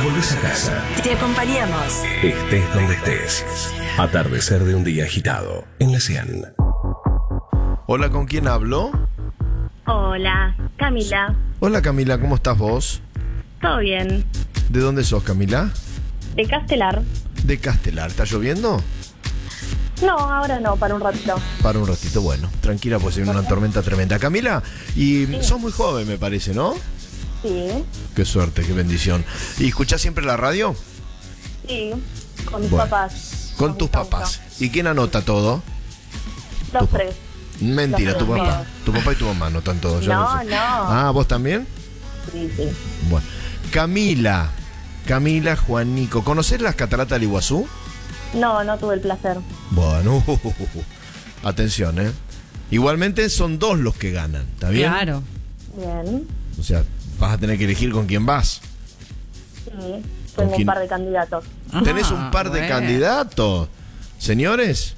volvés a casa. Te acompañamos. Estés donde estés. Atardecer de un día agitado en la 100. Hola, ¿con quién hablo? Hola, Camila. Hola Camila, ¿cómo estás vos? ¿Todo bien? ¿De dónde sos, Camila? ¿De Castelar? De Castelar. ¿Está lloviendo? No, ahora no, para un ratito. Para un ratito, bueno. Tranquila, pues hay una tormenta tremenda. Camila, y sos muy joven, me parece, ¿no? Sí, Qué suerte, qué bendición. ¿Y escuchás siempre la radio? sí, con mis Bueno, papás. Con Nos tus gusta papás. ¿Y quién anota todo? mucho. Los tres. Mentira, tu Los papá. tres. Tu papá y tu mamá anotan todo. yo No, sé. no. Ah, ¿vos también? Sí, sí. Bueno. Camila, Juanico. ¿Conocés las cataratas del Iguazú? No, no tuve el placer. Bueno, atención, ¿eh? Igualmente son dos los que ganan, ¿está bien? Claro. Bien. O sea, vas a tener que elegir con quién vas. Sí, ¿Con tengo quién? un par de candidatos. Tenés un par de bueno. candidatos. Señores.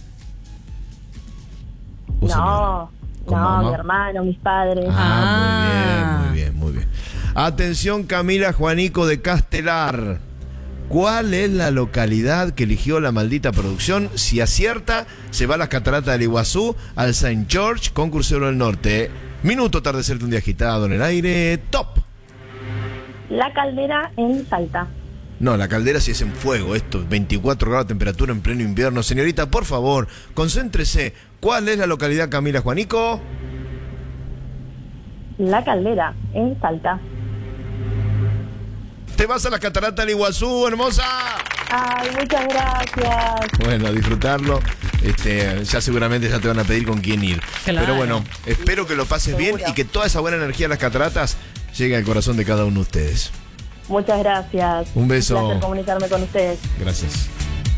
¿O señora? No, ¿Con no, mamá? mi hermano, mis padres. Muy bien, muy bien. Atención, Camila, Juanico de Castelar. ¿Cuál es la localidad que eligió la maldita producción? Si acierta, se va a las cataratas del Iguazú, al St. George con Crucero del Norte. Minuto atardecer de un día agitado en el aire. Top. La Caldera en Salta. No, la caldera sí es en fuego, esto, 24 grados de temperatura en pleno invierno. Señorita, por favor, concéntrese. ¿Cuál es la localidad, Camila, Juanico? La Caldera en Salta. Te vas a las cataratas del Iguazú, hermosa. Ay, muchas gracias. Bueno, a disfrutarlo. Ya seguramente ya te van a pedir con quién ir. Claro. Pero bueno, espero que lo pases bien Seguro. y que toda esa buena energía de las cataratas llegue al corazón de cada uno de ustedes. Muchas gracias. Un beso. Un placer comunicarme con ustedes. Gracias.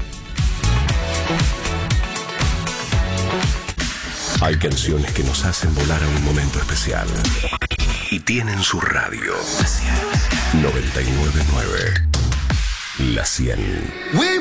Hay canciones que nos hacen volar a un momento especial. Y tienen su radio. 99.9. La 100.